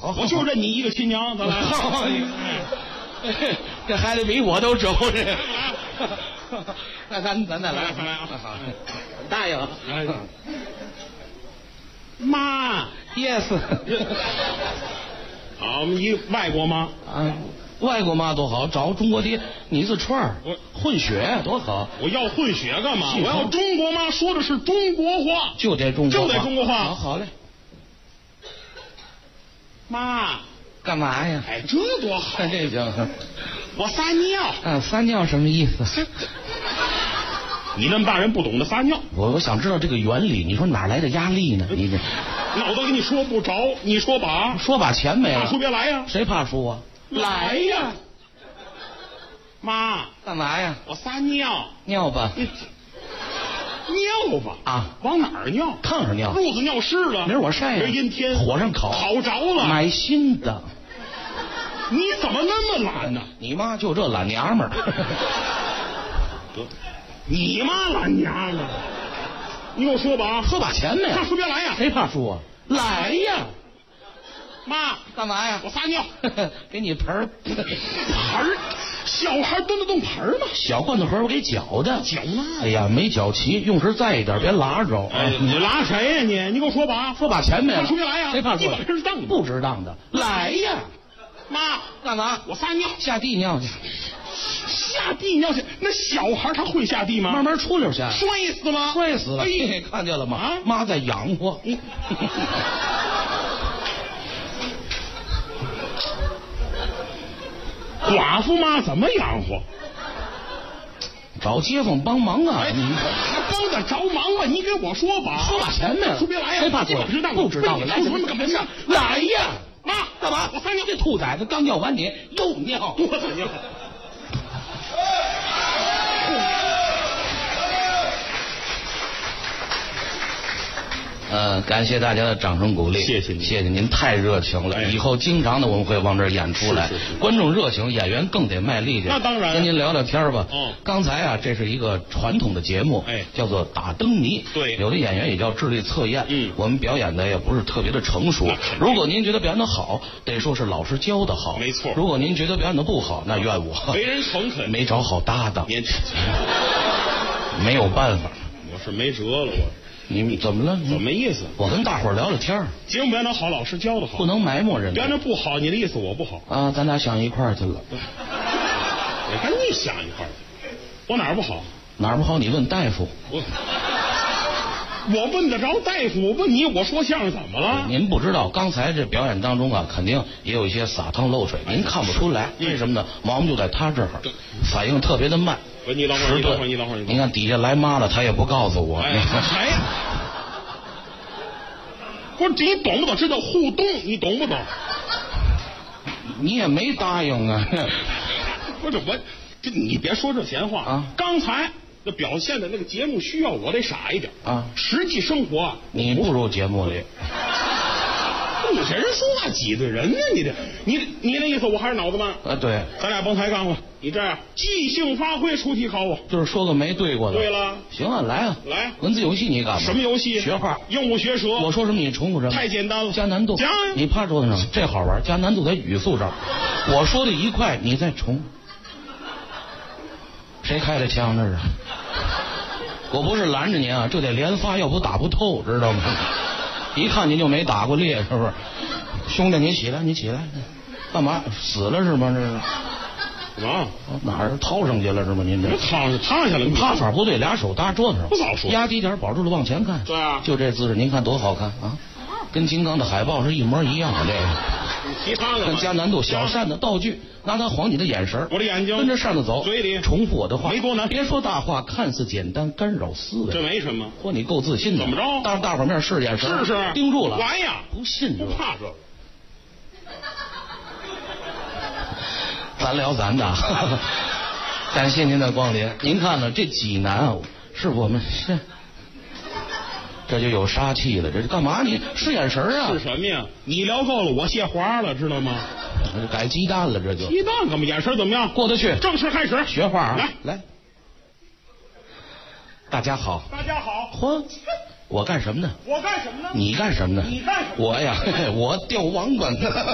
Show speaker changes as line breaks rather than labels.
我就认你一个亲娘，咱来。
这孩子比我都轴这。那咱再来，
来啊！
答应。
妈
，yes。
好，我们一外国妈
啊，外国妈多好，找中国爹，你是串儿，混血多好。
我要混血干嘛？我要中国妈，说的是中国话，
就得中国话。好嘞。
妈，
干嘛呀？
哎，这多好！
这行。
我撒尿。
啊，撒尿什么意思？
你那么大人不懂得撒尿。
我想知道这个原理。你说哪来的压力呢？你这
那我都跟你说不着，你说把
钱没了。
怕输别来呀？
谁怕输啊？
来呀！妈，
干嘛呀？
我撒尿。
尿吧。
尿吧
啊！
往哪儿尿？
炕上尿。
褥子尿湿了。
明儿我晒呀。
明儿阴天，
火上烤
着了。
买新的。
你怎么那么懒呢？
你妈就这懒娘们儿。
你妈懒娘们儿。你给我说吧啊！
说把钱没了。
怕输别来呀？
谁怕输啊？来呀！
妈，
干嘛呀？
我撒尿。
给你盆儿。
小孩端得动盆吗？
小罐头盒我给搅的。
搅呢？
哎呀，没搅齐，用时在一点，别拉着。
哎，你拉谁呀你？你给我说吧啊！
说把钱没了。
怕输别来呀？
谁怕输？
你把这是当的。
不值当的。来呀！
妈，
干嘛？
我撒尿。
下地尿去。
下地尿去？那小孩他会下地吗？
慢慢出溜下。
摔死吗？
摔死了。
哎，
看见了吗？
啊，
妈在养活。
寡妇妈怎么养活？
找街坊帮忙啊！
哎，还帮得着忙吗？你给我说吧。
说把钱没了。
出别来呀！
谁怕输？不知道的。来什么干嘛？来呀！
妈，
干嘛？
我撒尿。
这兔崽子刚尿完你又尿。
我撒尿。
感谢大家的掌声鼓励，
谢谢您，
谢谢您太热情了。以后经常的我们会往这儿演出来，观众热情，演员更得卖力气。
那当然，
跟您聊聊天吧。
哦，
刚才啊，这是一个传统的节目，叫做打灯谜。
对，
有的演员也叫智力测验。我们表演的也不是特别的成熟。
如
果您觉得表演的好，得说是老师教的好。
没错。
如果您觉得表演的不好，那怨我。
为人诚恳，
没找好搭档。没有办法。
我是没辙了，我。
你怎么了？
怎么意思？
我跟大伙儿聊聊天儿。
节目表演的好，老师教的好，
不能埋没人。
表演的不好，你的意思我不好
啊？咱俩想一块儿去了。
我跟你想一块儿去，我哪儿不好？
哪儿不好？你问大夫。
我问得着大夫？我问你，我说相声怎么了？
您不知道，刚才这表演当中啊，肯定也有一些洒汤漏水，您看不出来。为什么呢？毛病就在他这儿，反应特别的慢。
你等会儿，你等会儿，你等会儿。
你看底下来妈了，他也不告诉我。
谁呀？不是你懂不懂？这叫互动，你懂不懂？
你也没答应啊。
不是我，这你别说这闲话
啊！
刚才那表现的那个节目需要我得傻一点
啊，
实际生活啊，
你不如节目里。
你这人说话挤兑人呢？你那意思我还是脑子慢
啊？对，
咱俩甭抬杠了。你这样即兴发挥出题考我，
就是说个没对过的。
对了，
行啊，来啊，
来，
文字游戏你干嘛？
什么游戏？
学话，
鹦鹉学舌。
我说什么你重复什么？
太简单了，
加难度。
加呀！
你趴桌子上，这好玩，加难度在语速上。我说的一块，你再重。谁开的枪这是？我不是拦着您啊，这得连发，要不打不透，知道吗？一看您就没打过猎，是不是？兄弟，你起来，你起来，干嘛？死了是吗？这是
什么？
哪儿掏上去了是吗？您这
躺下了，
你趴法不对，俩手搭桌子上，
不早说，
压低点，保住了往前看。
对啊，
就这姿势，您看多好看啊！跟金刚的海报是一模一样的。这个
其他的
跟加难度，小扇的道具，拿它晃你的眼神，
我的眼睛
跟着扇子走，
嘴里
重复我的话，
没多难。
别说大话，看似简单，干扰思维。
这没什么。
嚯，你够自信的。
怎么着？
当着大伙面试眼神，
试
盯住了。
来呀！
不信
不怕这。
咱聊咱的。感谢您的光临。您看了这济南啊，是我们是。这就有杀气了，这是干嘛？你使眼神啊？
是什么呀？你聊够了，我卸花了，知道吗？
改鸡蛋了，这就
鸡蛋干嘛？眼神怎么样？
过得去。
正式开始
学话啊！
来，
大家好。
大家好。
嚯，我干什么呢？
我干什么呢？
你干什么呢？
你干什么？
我呀，我吊王八呢。